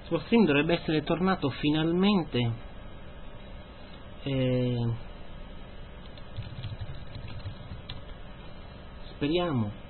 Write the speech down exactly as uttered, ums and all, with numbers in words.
Lo stream dovrebbe essere tornato finalmente. Eh, speriamo.